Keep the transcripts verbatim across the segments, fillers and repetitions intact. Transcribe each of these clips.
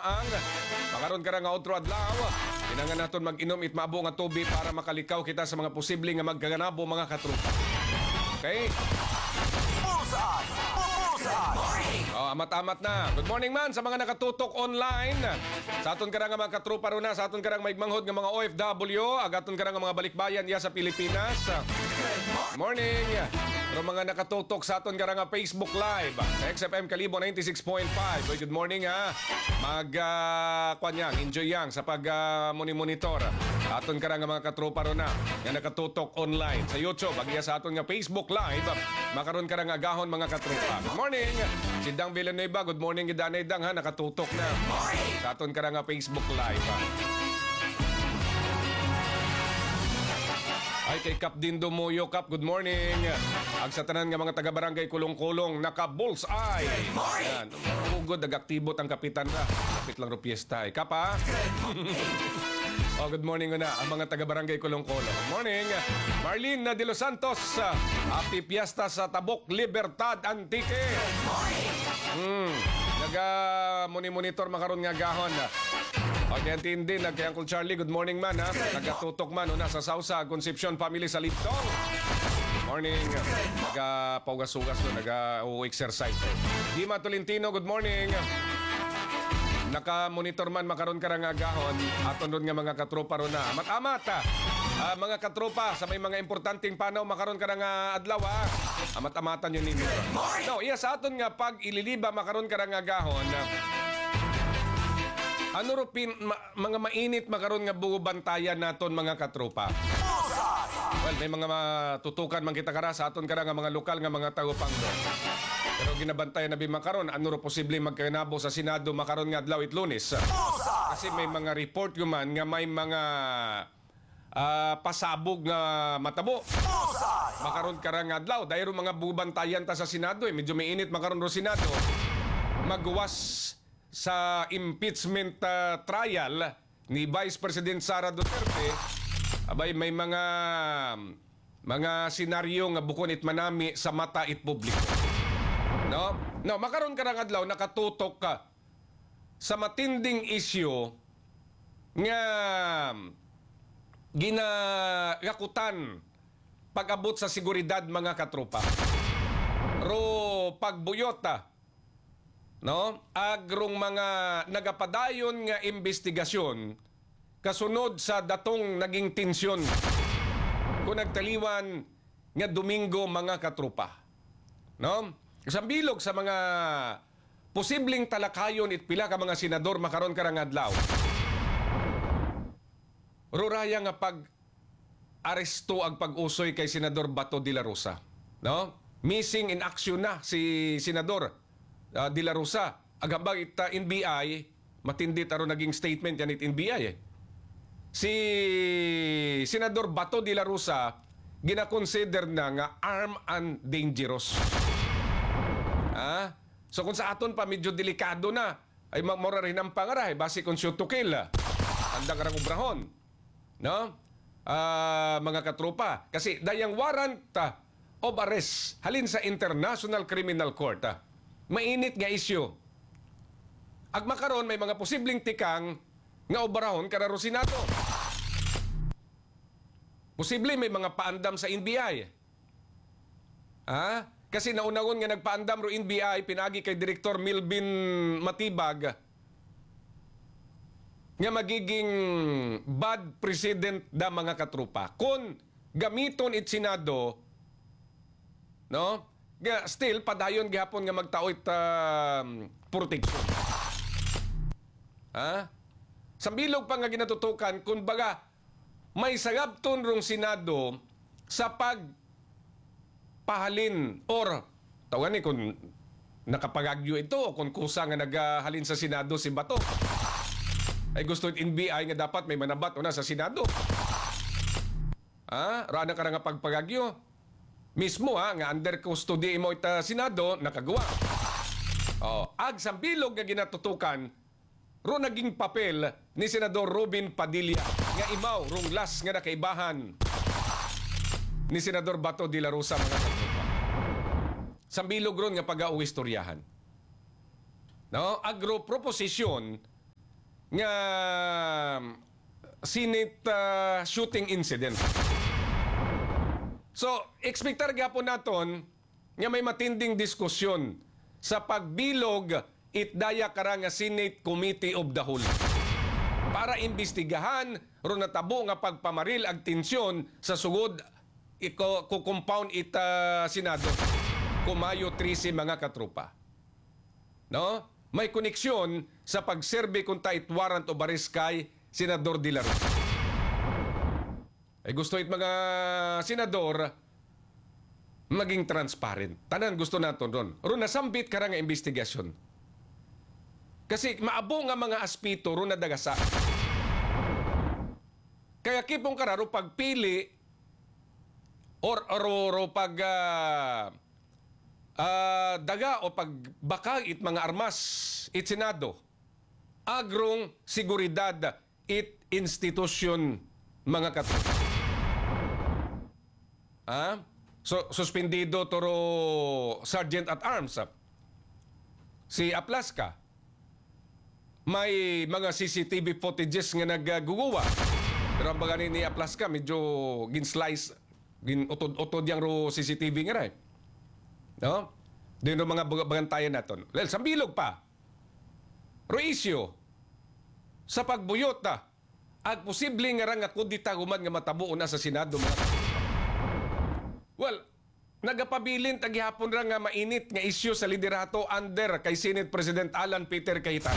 laang. Makaroon ka nga outro adlaw. Kinangan naton mag-inom it maabo nga tubig para makalikaw kita sa mga posibleng nga magkaganabo mga katrupa. Okay? Bullseye! Bullseye! Oh, amat-amat na. Good morning man sa mga nakatutok online. Sa aton karang mga katrupa ro na, sa aton karang maigmanghod nga mga O F W, agaton karang mga balikbayan iya sa Pilipinas. Good morning. Pero mga nakatutok sa aton karang Facebook Live sa X F M Kalibo ninety-six point five. Good morning ha. Mag uh, kwan yang, enjoy yang sa pag uh, monitor. Aton karang mga katrupa ro na nga nakatutok online sa YouTube, agiya sa aton nga Facebook Live. Makaroon karang agahon mga katrupa. Good morning. Si Dang Villanueva, good morning gidanay Dang ha, nakatutok na sa aton karang Facebook Live. Ha. Ay kay Kap Dindo Moyo, Kap, good morning. Ag sa tanan nga mga taga-barangay Kulong-Kulong, naka-bullseye. Yan, ugod, nag-aktibot ang kapitan na. Kapit lang ro piyesta. Kap ha? Oh, good morning na ang mga taga-barangay Kulong-Kulong. Good morning. Marlene na de los Santos, happy fiesta sa Tabok Libertad Antique. Hmm, naga-monitor makaroon nga gahon. Pag-iantindi, nag-kay Uncle Charlie, good morning man ha. Nagatutok man, una sa Sausa, Concepcion Family sa Liptong. Good morning. Nag-paugas-ugas no, nag-exercise. Dima Tolentino, good morning. Naka-monitor man, makaroon ka nga gahon. Aton ron nga mga katropa ron na. Amat-amat ha. Uh, mga katropa, sa may mga importanteng panaw, makaroon ka nga adlaw ha. Amat-amatan yun ninyo. No, iya sa aton nga pag ililiba, makaroon ka nga gahon. Ano ro pin, ma, mga mainit makaroon nga bubantayan naton mga katropa? Well, may mga matutukan man kita kara sa aton kara nga mga lokal nga mga tagapangdo. Pero ginabantayan na bimakaron, ano ro posible magkanabo sa Senado makaroon nga adlaw it Lunes. Kasi may mga report guman nga may mga uh, pasabog nga matabo. Makaroon kara nga adlaw dahil mga bubantayan ta sa Senado eh, medyo mainit makaroon ro Senado. Magwas sa impeachment uh, trial ni Vice President Sara Duterte, abay may mga mga senaryo nga bukon it manami sa mata it publiko. No? No, makaroon ka ng adlaw nakatutok ka sa matinding issue nga ginagakutan pag-abot sa seguridad mga katropa. Ro pagbuyota no, agrong mga nagapadayon nga investigasyon kasunod sa datong naging tensyon kung nagtaliwan nga Domingo mga katropa. No? Sa bilog sa mga posibleng talakayon it pila ka mga senador makaron karang adlaw. Ruraya nga pag aresto ag pag-usoy kay Senador Bato de la Rosa. No? Missing in action na si Senador Uh, De La Rosa. Agambag it uh, N B I, matindi taro naging statement yan it N B I eh. Si Senador Bato de la Rosa, gina-consider na nga armed and dangerous. Ah? So kung sa aton pa medyo delikado na, ay mora rin ang pangaray, base kung shoot to kill. Handa karang ubrahon. No? Uh, mga katropa. Kasi dayang warrant uh, of arrest halin sa International Criminal Court. Uh, Mainit nga issue. Ag makaron may mga posibleng tikang nga obarahon kararo Senado. Posible may mga paandam sa N B I. Ha? Kasi naunangon nga nagpaandam ro N B I pinagi kay Direktor Milvin Matibag nga magiging bad president da mga katrupa. Kung gamiton it Senado, no? Still, padayon gihapon nga magtao't uh, protection. Ha? Sa bilog pa nga ginatutukan, kung baga, may sagabton rong Senado sa pagpahalin or, tawagan ni kung nakapagagyo ito o kung kusa nga naghalin sa Senado si Bato. Ay gusto it N B I nga dapat may manabat o na sa Senado. Ha? Rana ka nga pagpagagyo. Mismo ha, nga under custody mo ita Senado, nakagawa. Oh, ag sa bilog nga ginatutukan, ro naging papel ni Senador Robin Padilla nga imaw rong last nga nakaibahan ni Senador Bato de la Rosa mga katropa. Sa bilog ron nga pag-auistoryahan. No, agro proposition nga Senate uh, shooting incident. So, expectar gyapon naton nga may matinding diskusyon sa pagbilog itdaya kara nga Senate Committee of the Whole para imbestigahan ro natabo nga pagpamaril ag tensyon sa sugod iko ko compound ita Senado kumayo trese mga katropa. No? May koneksyon sa pagserbe kung tait warrant of arrest kay Senador De La Rosa. Ay gusto it mga senador maging transparent. Tanan gusto naton ron. Ron nasambit kara nga investigasyon. Kasi maabo nga mga aspito ron na dagasa. Kaya kipong kararo pagpili or or, or pag uh, uh, daga o pagbakag it mga armas it Senado agrong seguridad it institusyon mga katropa. Ah? So, suspendido toro Sergeant at Arms. ah. Si Aplaska. May mga C C T V footages nga nagguguwa. Pero ang bagani ni Aplaska, medyo gin-slice, gin-utod-utod yang ro C C T V nga rin. No? Doon ro mga bag- bagantayan naton. Well, sambilog pa. Ro isyo, sa pagbuyot na, ag posible nga ra nga kudita human nga matabuon na sa Senado mga katropa. Well, nagapabilin tagihapon ra nga mainit nga isyu sa liderato under kay Senate President Alan Peter Cayetano.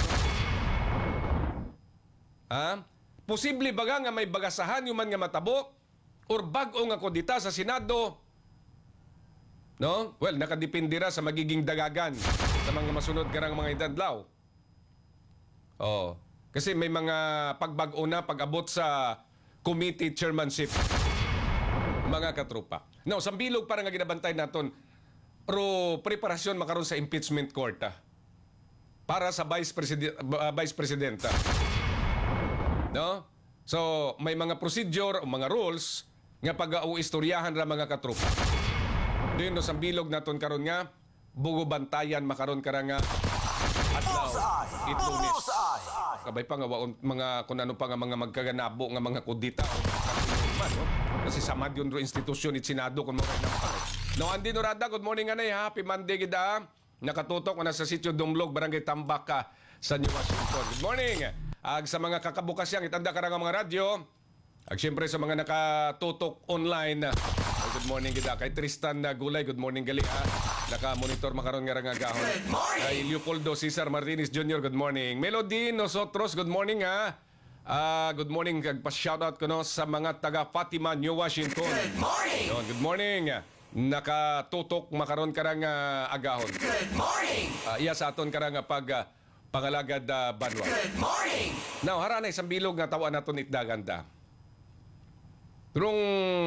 Ha? Posible baga nga may bagasahan human nga matabo or bag-o nga kudita sa Senado? No? Well, nakadepende ra sa magiging dagagan sa mga masunod karang mga idadlaw. Oh, kasi may mga pagbag-o na pag-abot sa committee chairmanship mga katropa. Now, sambilog para nga ginabantay naton ro preparasyon makaron sa impeachment court ah, para sa vice president uh, vice presidenta. No? So, may mga procedure o mga rules nga pag-auistoryahan ra mga katropa. Doon no sambilog naton karon nga bugo bantayan makaron kara nga adlaw it Lunes. Kabay pa nga waon mga kun ano pa nga mga magkaganabo nga mga kudita o man, no? Kasi samad yun ro institusyon it Senado kung mga naman. No, Andy Norada, good morning anay ha. Happy Monday gida. Nakatutok na sa sitio Dumlog, Barangay Tambaka sa New Washington. Good morning. Ag sa mga kakabukas yang itanda ka nga mga radyo. Ag siyempre sa mga nakatutok online. Oh, good morning gida. Kay Tristan na Gulay, good morning gali ha. Naka-monitor makaroon nga nga gahon. Kay Leopoldo Cesar Martinez Junior, good morning. Melody Nosotros, good morning ha. Ah, good morning. Pa-shoutout ko no sa mga taga Fatima, New Washington. Good morning! Yun, good morning. Nakatutok makaroon ka nga agahon. Good morning! Ah, iya sa aton ka nga pag ah, pangalagad uh, banwa. Good morning! Now, haranay isang bilog nga tawa naton itdaganda. Turong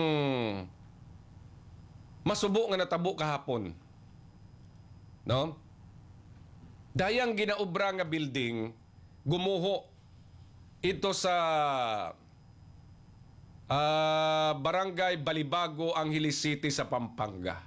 masubo nga natabo kahapon. No? Dayang ginaobra nga building, gumuho ito sa ah, Barangay Balibago, Angeles City sa Pampanga.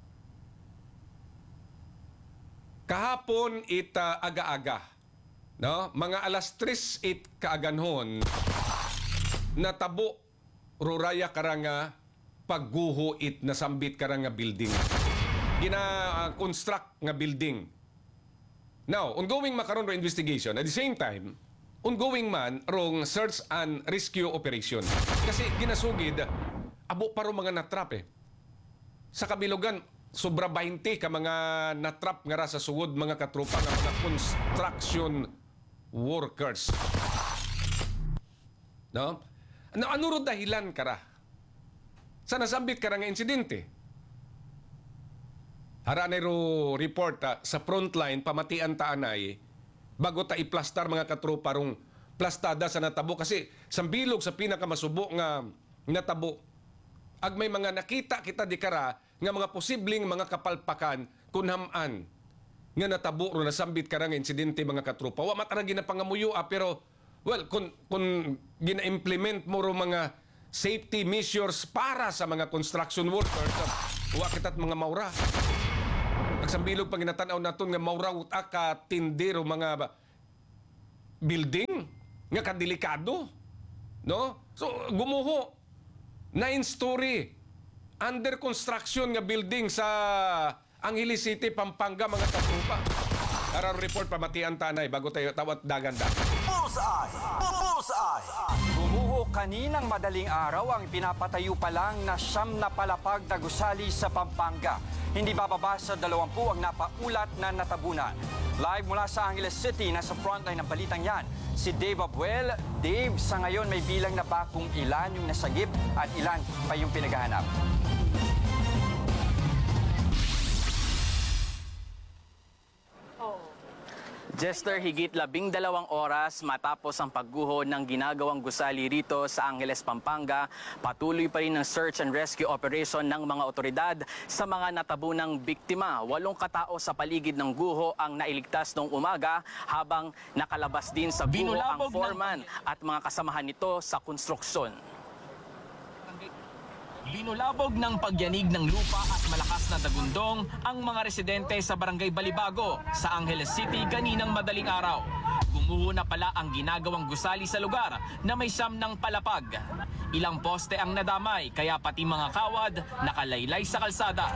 Kahapon ita aga-aga, no? Mga alas tres it kaaganhon natabo ruraya karanga pagguho it nasambit karanga building. Gina-construct nga building. Now, ongoing makaron ro investigation. At the same time, ongoing man rong search and rescue operation. Kasi ginasugid, abo pa ro mga natrap eh. Sa kabilugan, sobra twenty ka mga natrap nga ra sa sugod mga katropa nga mga construction workers. No? Ano, ano ro dahilan kara? Sa nasambit kara nga insidente? Haranay ro report ah, sa frontline pamatian taanay bago ta iplastar mga katropa rong plastada sa natabo kasi sambilog sa pinakamasubo nga natabo ag may mga nakita kita di kara nga mga posibleng mga kapalpakan kunhaman nga natabo ro nasambit kara nga insidente mga katropa wa matara ginapangamuyo ah, pero well kun kun gina-implement mo ro mga safety measures para sa mga construction workers wa kitat mga maura. Pagsambilog pang ginatanaw naton nga mauraw ka tindero mga building nga kadelikado. No? So, gumuho. Nine-story. Under construction nga building sa Angeles City, Pampanga, mga katrupa. Tara report pamatian tanay bago tayo tawat daganda. Bullseye! Bullseye! Gumuho kaninang madaling araw ang pinapatayo pa lang na siyam na palapag na gusali sa Pampanga. Hindi bababa sa dalawampu ang napaulat na natabunan. Live mula sa Angeles City, nasa frontline ng balitang yan, si Dave Abuel. Dave, sa ngayon may bilang na ba kung ilan yung nasagip at ilan pa yung pinaghahanap? Jester, higit labing dalawang oras matapos ang pagguho ng ginagawang gusali rito sa Angeles, Pampanga, patuloy pa rin ang search and rescue operation ng mga otoridad sa mga natabunang biktima. Walong katao sa paligid ng guho ang nailigtas noong umaga habang nakalabas din sa guho ang foreman at mga kasamahan nito sa konstruksyon. Binulabog ng pagyanig ng lupa at malakas na dagundong ang mga residente sa Barangay Balibago sa Angeles City kaninang madaling araw. Gumuho na pala ang ginagawang gusali sa lugar na may siyam ng palapag. Ilang poste ang nadamay kaya pati mga kawad nakalaylay sa kalsada.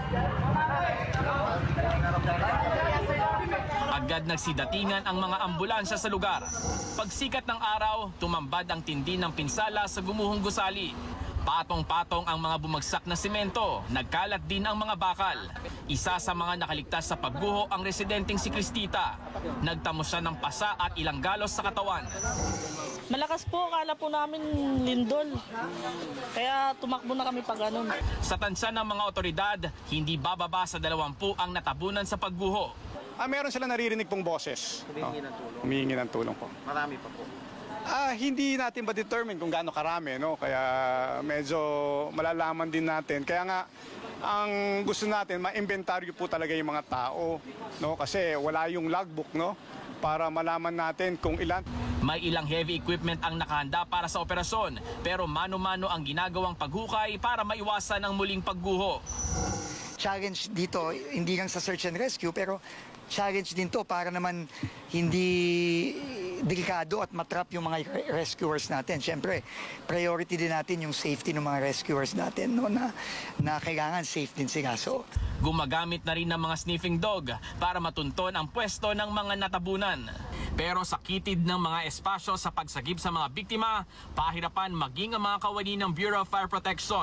Agad nagsidatingan ang mga ambulansya sa lugar. Pagsikat ng araw, tumambad ang tindi ng pinsala sa gumuhong gusali. Patong-patong ang mga bumagsak na semento, nagkalat din ang mga bakal. Isa sa mga nakaligtas sa pagguho ang residenteng si Cristita. Nagtamo siya ng pasa at ilang galos sa katawan. Malakas po, akala po namin lindol. Kaya tumakbo na kami pag ganun. Sa tansya ng mga otoridad, hindi bababa sa dalawampu ang natabunan sa pagguho. Ah, meron sila naririnig pong boses. Humingi ng tulong. Humingi ng tulong po. Marami pa po. Ah, hindi natin ba determine kung gaano karami, no? Kaya medyo malalaman din natin. Kaya nga ang gusto natin ma-inventaryo po talaga yung mga tao, no? Kasi wala yung logbook, no? Para malaman natin kung ilan. May ilang heavy equipment ang nakahanda para sa operasyon, pero mano-mano ang ginagawang paghukay para maiwasan ang muling pagguho. Challenge dito, hindi lang sa search and rescue, pero challenge din to para naman hindi delikado at matrap yung mga rescuers natin. Siyempre, priority din natin yung safety ng mga rescuers natin, no, na, na kailangan safe din sila. So, Gumagamit na rin ng mga sniffing dog para matunton ang pwesto ng mga natabunan. Pero sa kitid ng mga espasyo sa pagsagip sa mga biktima, pahirapan maging ang mga kawani ng Bureau of Fire Protection.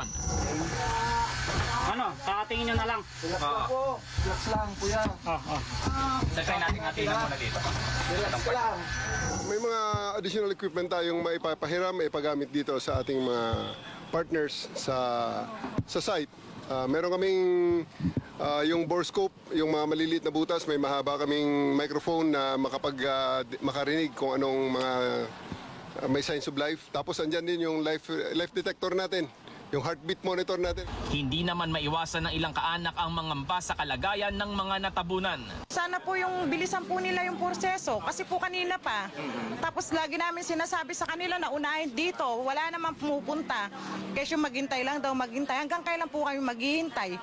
Ano, tatingin nyo na lang. po, relax lang, kuya. Sagay natin atin muna dito. Relax lang. May mga additional equipment tayong maipapahiram, maipagamit dito sa ating mga partners sa sa site. Uh, meron kaming uh, yung borescope, yung mga maliliit na butas, may mahaba kaming microphone na makapag uh, makarinig kung anong mga uh, may signs of life. Tapos andyan din yung life life detector natin, yung heartbeat monitor natin. Hindi naman maiwasan ng ilang kaanak ang mangamba sa kalagayan ng mga natabunan. Sana po yung bilisan po nila yung proseso kasi po kanina pa. Tapos lagi namin sinasabi sa kanila na unahin dito, wala naman pumupunta. Kasi yung maghintay lang daw maghintay. Hanggang kailan po kami maghihintay?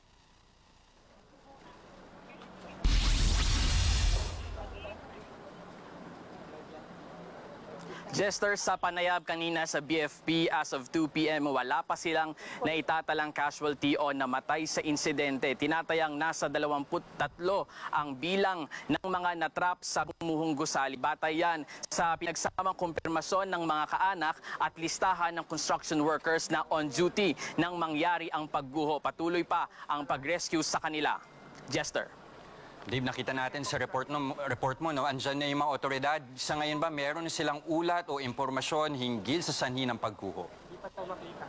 Jester, sa panayab kanina sa B F P as of two p m wala pa silang naitatalang casualty o namatay sa insidente. Tinatayang nasa dalawamput tatlo ang bilang ng mga natrap sa gumuhong gusali. Batay yan sa pinagsamang kumpirmasyon ng mga kaanak at listahan ng construction workers na on duty nang mangyari ang pagguho. Patuloy pa ang pag-rescue sa kanila. Jester. Dave, nakita natin sa report, no, report mo, no, andyan na yung mga otoridad. Sa ngayon ba, meron silang ulat o impormasyon hinggil sa sanhi ng pagguho? Hindi pa ito makita.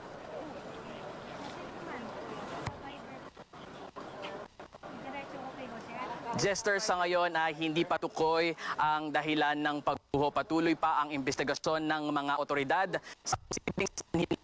Jester, sa ngayon ay hindi patukoy ang dahilan ng pagguho. Patuloy pa ang investigasyon ng mga otoridad sa posibleng sanhi